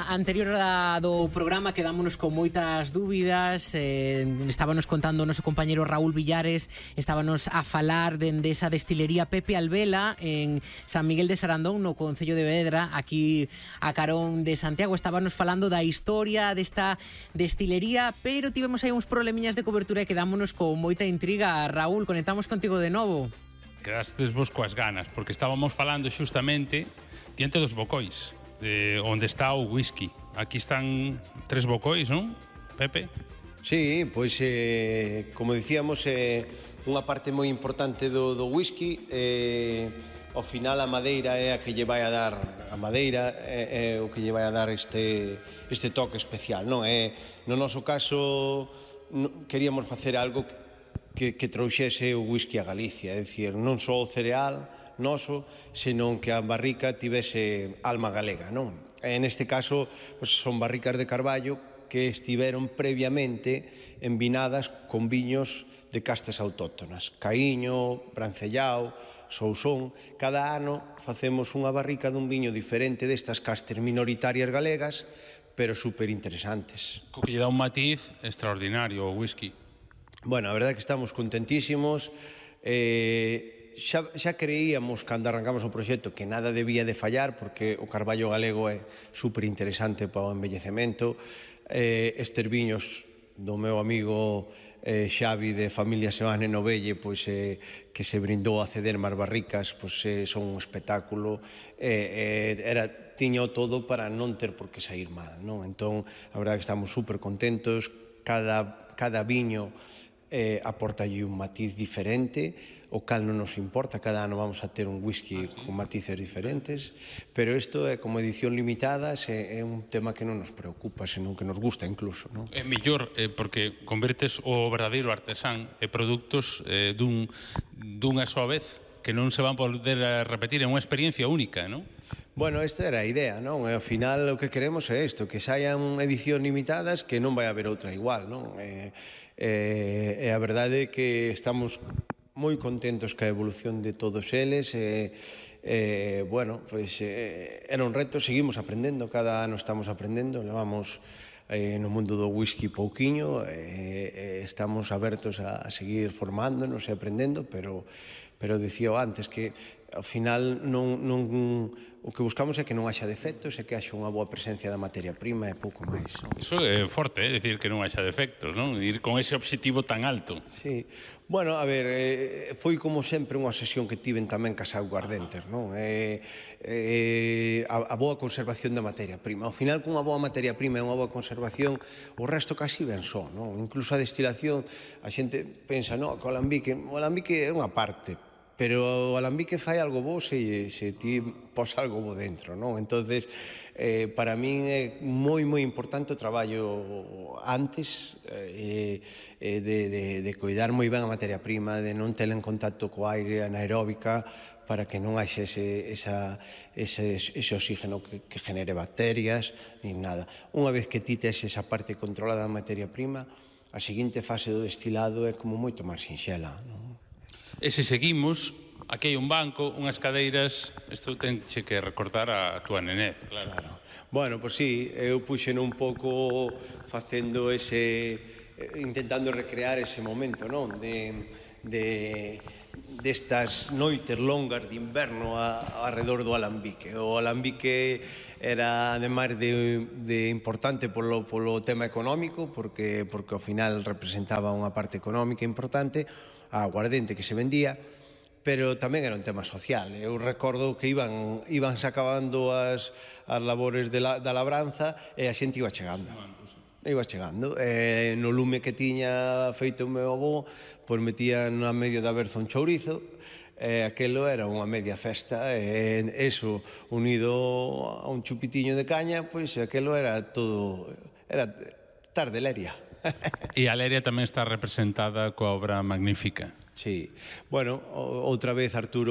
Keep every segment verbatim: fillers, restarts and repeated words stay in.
anterior do programa quedámonos con moitas dúbidas. eh, Estábanos contando o noso compañero Raúl Villares, estábanos a falar dende esa destilería Pepe Albela en San Miguel de Sarandón, no concello de Vedra, aquí a carón de Santiago. Estábanos falando da historia desta destilería, pero tivemos aí uns problemiñas de cobertura e quedámonos con moita intriga. Raúl, conectamos contigo de novo. Quedastes vos coas ganas, porque estábamos falando xustamente diante dos bocois, de onde está o whisky. Aquí están tres bocois, non, Pepe? Sí, pois, eh, como dicíamos, é eh, unha parte moi importante do, do whisky. Eh, ao final a madeira é a que lle vai a dar, a madeira é, é o que lle vai a dar este, este toque especial, non? É, no noso caso, no, queríamos facer algo que, que trouxese o whisky a Galicia, é dicir, non só o cereal noso, senón que a barrica tivese alma galega, non? En este caso, pues, son barricas de carballo que estiveron previamente envinadas con viños de castas autóctonas, Caíño, Brancellao, Sousón. Cada ano facemos unha barrica dun viño diferente destas castas minoritarias galegas, pero super interesantes. Co que lle dá un matiz extraordinario o whisky. Bueno, a verdade é que estamos contentísimos. Eh, xa, xa creíamos, cando arrancamos o proxecto, que nada debía de fallar, porque o carballo galego é super interesante para o envellecemento. Eh, estes viños do meu amigo eh, Xavi de Familia Seoane Novelle, pois, eh, que se brindou a ceder máis barricas, pois, eh, son un espectáculo. Eh, eh, era, tiño todo para non ter por que sair mal, non? Entón, a verdade é que estamos super contentos. Cada, cada viño eh, aporta allí un matiz diferente, o cal non nos importa, cada ano vamos a ter un whisky ah, sí? con matices diferentes, pero isto é como edición limitada, é, é un tema que non nos preocupa, senón que nos gusta incluso, non? É mellor, eh, porque convertes o verdadeiro artesán e produtos eh, dun, dunha soa vez, que non se van poder repetir, é unha experiencia única, non? Bueno, esta era a idea, non? E ao final o que queremos é isto, que saian edicións limitadas, que non vai haber outra igual, non? E, e, e a verdade é que estamos moi contentos ca evolución de todos eles. E, e bueno, pois, e, era un reto, seguimos aprendendo, cada ano estamos aprendendo, levamos eh, no mundo do whisky pouquiño, e, e estamos abertos a, a seguir formándonos e aprendendo, pero, pero dicía antes que ao final non, non, o que buscamos é que non haxa defectos e que haxa unha boa presencia da materia prima e pouco máis, non? Iso é forte, é dicir que non haxa defectos, non? Ir con ese obxectivo tan alto. Sí. Bueno, a ver, eh, foi como sempre unha sesión que tiven tamén cas aguardentes, non? Eh, eh, a, a boa conservación da materia prima. Ao final, con unha boa materia prima e unha boa conservación, o resto casi ben só, non? Incluso a destilación, a xente pensa, non, que o alambique, o alambique é unha parte, pero o alambique fai algo bo se, se ti pos algo bo dentro, non? Entonces, eh, para min é moi, moi importante o traballo antes eh, eh, de, de, de cuidar moi ben a materia prima, de non tela en contacto co aire anaeróbica, para que non haxe ese, esa, ese, ese oxígeno que, que genere bacterias, nin nada. Unha vez que ti tes esa parte controlada da materia prima, a seguinte fase do destilado é como moito máis sinxela, non? E se seguimos, aquí hai un banco, unhas cadeiras, isto tenche que recordar a túa nenez, claro. Claro. Bueno, pois sí, eu puxen un pouco facendo ese, intentando recrear ese momento, non? De, de, destas noites longas de inverno a, alrededor do alambique. O alambique era, ademais de, de importante polo, polo tema económico, porque, porque ao final representaba unha parte económica importante, a aguardente que se vendía, pero tamén era un tema social. Eu recordo que iban, iban se acabando as, as labores de la, da labranza e a xente iba chegando. Iba chegando. E no lume que tiña feito o meu avó, pois metía na medio da berza un chourizo, e aquelo era unha media festa, e eso unido a un chupitiño de caña, pois aquelo era todo, era tardeleria. E a Leria tamén está representada coa obra magnífica. Sí. Bueno, outra vez Arturo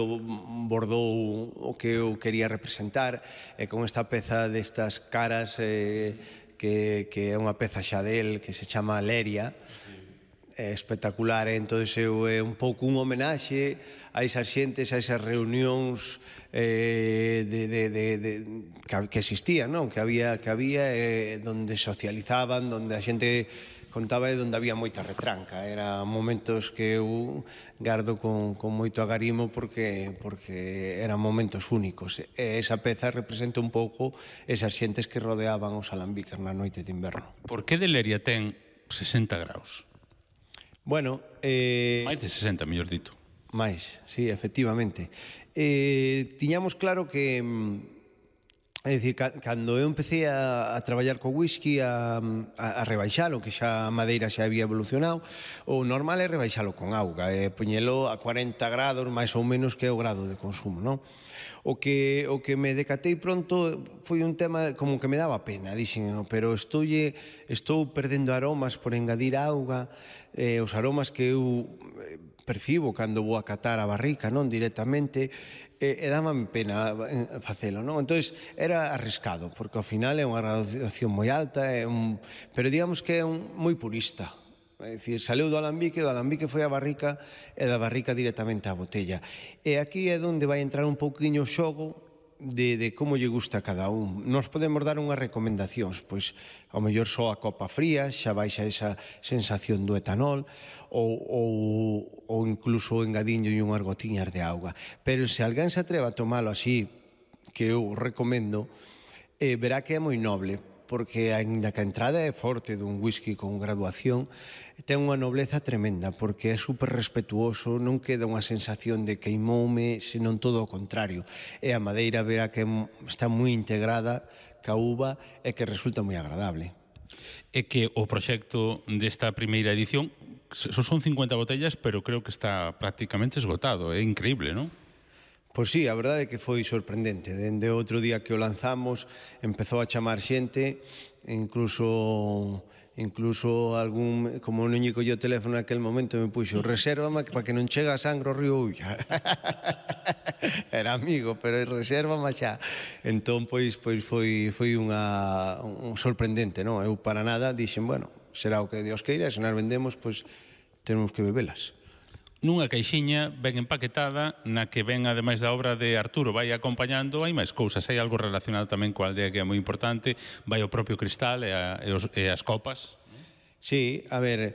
bordou o que eu quería representar, e con esta peza destas caras eh, que, que é unha peza xa del que se chama Leria. é espectacular, e entón é un pouco un homenaxe a esas xentes, a esas reunións eh, de, de, de, de, que existían, non? Que había, que había eh, donde socializaban, donde a xente contaba de onde había moita retranca. Eran momentos que eu gardo con, con moito agarimo porque, porque eran momentos únicos. E esa peza representa un pouco esas xentes que rodeaban os alambiques na noite de inverno. Por que de Leria ten sesenta graus? Bueno, eh... máis de sesenta, mellor dito. Máis, sí, efectivamente. Eh, tiñamos claro que... É dicir, cando eu empecé a, a traballar co whisky, a, a, a rebaixalo, que xa a madeira xa había evolucionado, o normal é rebaixalo con auga, e poñelo a cuarenta grados, máis ou menos, que é o grado de consumo, non? O que, o que me decatei pronto foi un tema como que me daba pena, dixen, pero estoulle, estou perdendo aromas por engadir auga, eh, os aromas que eu percibo cando vou a catar a barrica, non directamente, e, e dábame pena facelo, non? Entón, era arriscado, porque ao final é unha graduación moi alta, é un... pero digamos que é un moi purista. É dicir, saleu do alambique, do alambique foi a barrica e da barrica directamente á botella. E aquí é onde vai entrar un pouquiño o xogo de, de como lle gusta a cada un. Nos podemos dar unhas recomendacións, pois ao mellor só a copa fría, xa baixa esa sensación do etanol, ou, ou, ou incluso engadiño unhas gotiñas de auga. Pero se alguén se atreva a tomalo así, que eu recomendo, eh, verá que é moi noble, porque aínda que a entrada é forte dun whisky con graduación, ten unha nobleza tremenda, porque é super respetuoso, non queda unha sensación de queimoume, senón todo o contrario. E a madeira verá que está moi integrada ca uva e que resulta moi agradable. É que o proxecto desta primeira edición son cincuenta botellas, pero creo que está prácticamente esgotado. É increíble, non? Pois sí, a verdade é que foi sorprendente. Dende outro día que o lanzamos, empezou a chamar xente, incluso incluso algún, como non lle colleu o teléfono naquel momento, me puxo, resérvame para que non chega a sangre ao río Ulla. Era amigo, pero resérvame xa. Entón, pois, pois foi, foi unha un sorprendente, non? Eu para nada dixen, bueno, será o que Dios queira, se nas vendemos, pois temos que bebelas. Nunha caixiña ben empaquetada na que ven, ademais da obra de Arturo, vai acompañando, hai máis cousas, hai algo relacionado tamén coa aldea que é moi importante, vai o propio cristal e, a, e, os, e as copas. Sí, a ver,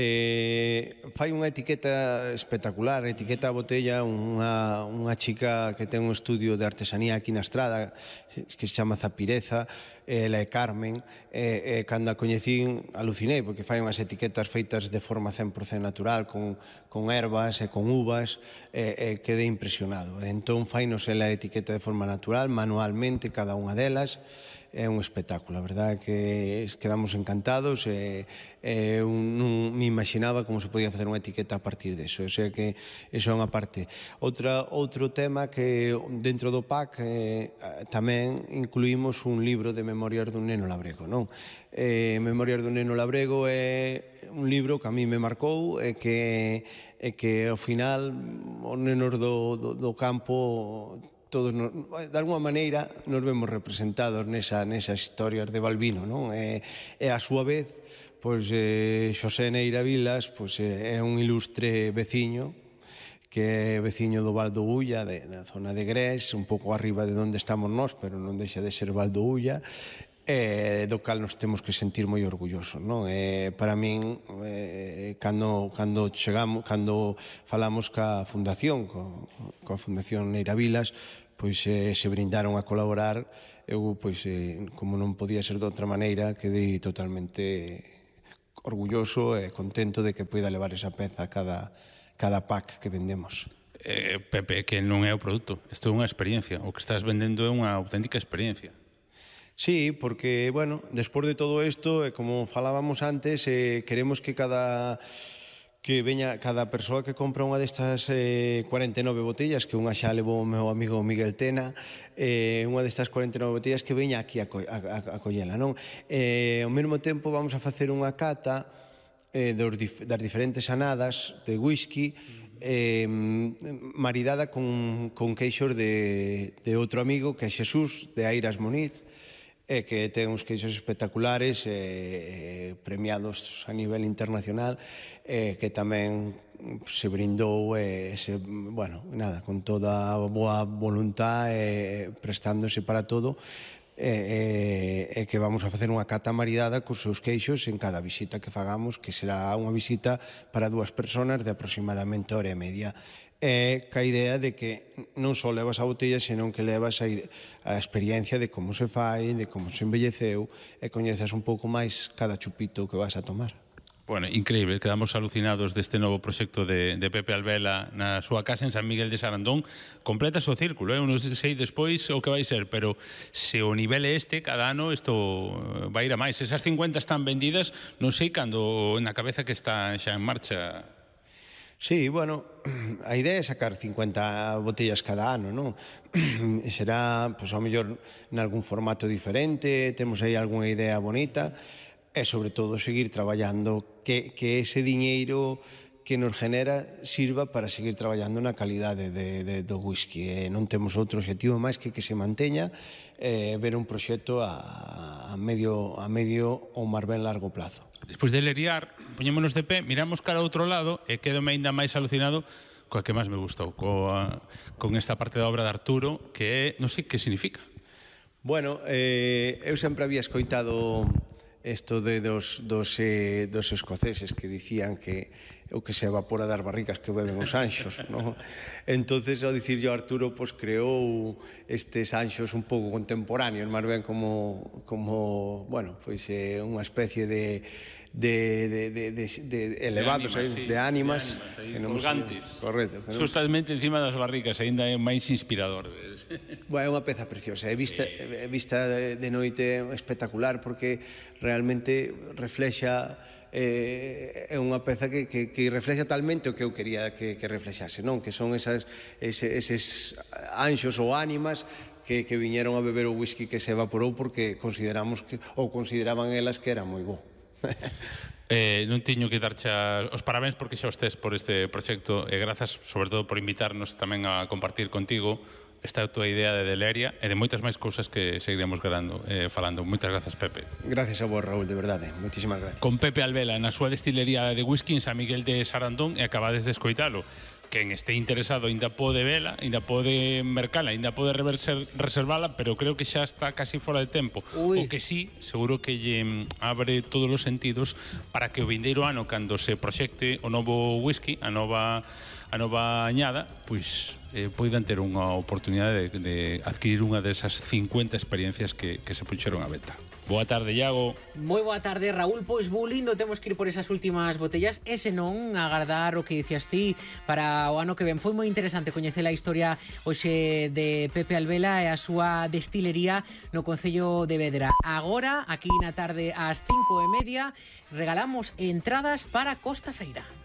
eh, fai unha etiqueta espectacular, a etiqueta a botella, unha, unha chica que ten un estudio de artesanía aquí na Estrada, que se chama Zapireza, ela é Carmen, e, e cando a coñecín alucinei, porque fai unhas etiquetas feitas de forma cen por cento natural, con, con ervas e con uvas, e, e quedei impresionado. Entón fainos ela a etiqueta de forma natural, manualmente, cada unha delas, é un espectáculo, a verdade é que quedamos encantados e, e un, non me imaginaba como se podía facer unha etiqueta a partir deso, o sea que iso é unha parte. Outra, outro tema que dentro do pack eh, tamén incluímos un libro de memorias dun neno labrego, non? Eh, Memorias dun neno labrego é un libro que a mí me marcou e que, e que ao final os nenos do, do, do campo todos, de alguma maneira, nos vemos representados nesa, nesas historias de Balbino, non? E, e a súa vez, pois, eh, Xosé Neira Vilas, pois, eh, é un ilustre veciño, que é veciño do Val do Ulla, de, da zona de Grés, un pouco arriba de onde estamos nós, pero non deixa de ser Val do Ulla, e do cal nos temos que sentir moi orgullosos, non? E para min, eh, cando, cando chegamos, cando falamos ca fundación, co, coa Fundación Neira Vilas, pois eh, se brindaron a colaborar, eu, pois, eh, como non podía ser de outra maneira, quedei totalmente orgulloso e contento de que poida levar esa peza a cada, cada pack que vendemos. Eh, Pepe, que non é o produto, isto é unha experiencia, o que estás vendendo é unha auténtica experiencia. Sí, porque, bueno, despois de todo isto, como falábamos antes, eh, queremos que cada que veña cada persoa que compra unha destas eh, cuarenta e nove botellas, que unha xa levou o meu amigo Miguel Tena, eh, unha destas cuarenta e nove botellas que veña aquí a, co a, a, a collela, non? Eh, ao mesmo tempo vamos a facer unha cata eh, dos dif das diferentes anadas de whisky, eh, maridada con, con queixos de, de outro amigo, que é Xesús, de Airas Moniz, e que ten uns queixos espectaculares, eh, premiados a nivel internacional, eh, que tamén se brindou, eh, se, bueno, nada, con toda a boa voluntad, eh, prestándose para todo, e eh, eh, que vamos a facer unha cata maridada cos seus queixos en cada visita que fagamos, que será unha visita para dúas personas de aproximadamente hora e media. E ca idea de que non só levas a botella, senón que levas a, a experiencia de como se fai, de como se embelleceu, e coñezas un pouco máis cada chupito que vas a tomar. Bueno, increíble, quedamos alucinados deste novo proxecto de, de Pepe Albela na súa casa en San Miguel de Sarandón. Completa o círculo, eh? Non sei despois o que vai ser, pero se o nivel é este, cada ano isto vai ir a máis. Esas cincuenta están vendidas, non sei cando na cabeza que está xa en marcha. Sí, bueno, a idea é sacar cincuenta botellas cada ano, non? Será, pois, ao mellor, nalgún formato diferente, temos aí algunha idea bonita, e, sobre todo, seguir traballando que, que ese diñeiro que nos genera sirva para seguir traballando na calidade de, de, do whisky. E non temos outro objetivo máis que que se manteña, eh, ver un proxecto a, a, medio, a medio ou máis ben largo plazo. Despois de leriar, poñémonos de pé, miramos cara ao outro lado e quedome ainda máis alucinado coa que máis me gustou, coa, con esta parte da obra de Arturo, que é, non sei que significa. Bueno, eh, eu sempre había escoitado isto de dos, dos, eh, dos escoceses que dicían que o que se evapora das barricas que beben os anxos, non? Entonces, ao dicirlle ao Arturo, pois creou estes anxos un pouco contemporáneos, máis ben como, como bueno, pois eh, unha especie de de, de, de, de, de elevados, de ánimas, sí, de ánimas, de ánimas que non colgantes, correcto, que non justamente encima das barricas, ainda é máis inspirador. Bueno, é unha peza preciosa, é vista, é vista de, de noite espectacular, porque realmente reflexa, eh, é unha peza que, que, que reflexa talmente o que eu quería que, que reflexase, non? Que son esas, ese, eses anxos ou ánimas que, que viñeron a beber o whisky que se evaporou porque consideramos que, ou consideraban elas que era moi bo. eh, non tiño que darche os parabéns porque xa os tes por este proxecto e grazas sobre todo por invitarnos tamén a compartir contigo esta tua idea de Deleria e de moitas máis cousas que seguiremos grabando, eh, falando. Moitas grazas, Pepe. Gracias a vos, Raúl, de verdade. Moitísimas gracias. Con Pepe Albela na súa destilería de whisky en San Miguel de Sarandón e acabades de escoitalo. Quen este interesado ainda pode vela, ainda pode mercala, ainda pode reservala, pero creo que xa está casi fora de tempo. Ui. O que sí, seguro que lle abre todos os sentidos para que o vindeiro ano, cando se proxecte o novo whisky, a nova, a nova añada, pois eh, poidan ter unha oportunidade de, de adquirir unha desas cincuenta experiencias que, que se puxeron a venta. Boa tarde, Iago. Moi boa tarde, Raúl. Pois bulindo, temos que ir por esas últimas botellas e senón agardar o que dicías ti para o ano que ven. Foi moi interesante coñecer a historia hoxe de Pepe Albela e a súa destilería no concello de Vedra. Agora, aquí na tarde ás cinco e media, regalamos entradas para Costa Feira.